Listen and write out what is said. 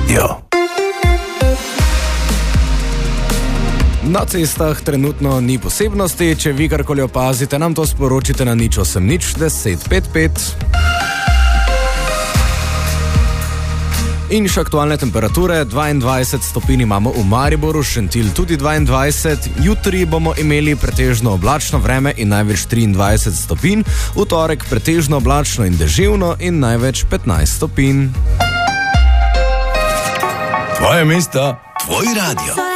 Radio. Na cestah trenutno ni posebnosti, če vi karkoli opazite, nam to sporočite na 080 10 55. In še aktualne temperature, 22 stopinj imamo v Mariboru, Šentilj tudi 22, jutri bomo imeli pretežno oblačno vreme in največ 23 stopinj, v torek pretežno oblačno in deževno in največ 15 stopinj. Tvoje mesto, tvoj radio.